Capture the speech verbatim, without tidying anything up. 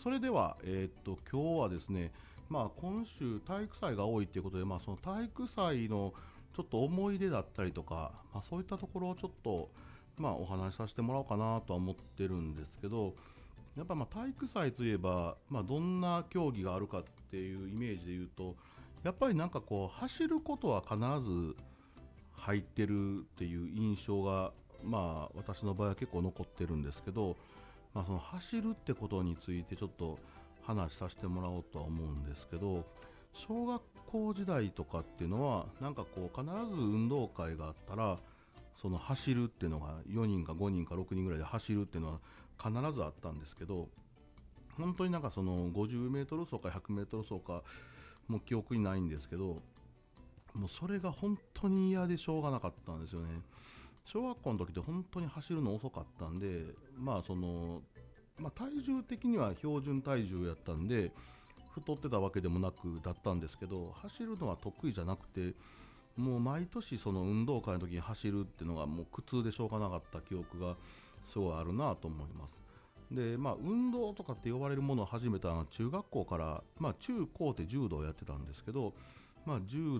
それでは、えーっと今日はですね、まあ、今週体育祭が多いということで、まあ、その体育祭のちょっと思い出だったりとか、まあ、そういったところをちょっと、まあ、お話しさせてもらおうかなとは思ってるんですけど、やっぱまあ体育祭といえば、まあ、どんな競技があるかっていうイメージで言うと、やっぱりなんかこう走ることは必ず入ってるっていう印象が、まあ、私の場合は結構残ってるんですけど、まあ、その走るってことについてちょっと話させてもらおうとは思うんですけど、小学校時代とかっていうのはなんかこう必ず運動会があったら、その走るっていうのがよにんかごにんかろくにんぐらいで走るっていうのは必ずあったんですけど、本当になんかそのごじゅうメートル走かひゃくメートル走かもう記憶にないんですけど、もうそれが本当に嫌でしょうがなかったんですよね。小学校の時って本当に走るの遅かったんで、まあその、まあ、体重的には標準体重やったんで太ってたわけでもなくだったんですけど、走るのは得意じゃなくて、もう毎年その運動会の時に走るっていうのがもう苦痛でしょうがなかった記憶がすごいあるなと思います。で、まあ、運動とかって呼ばれるものを始めたのは中学校から、まあ、中高って柔道をやってたんですけど、まあ、柔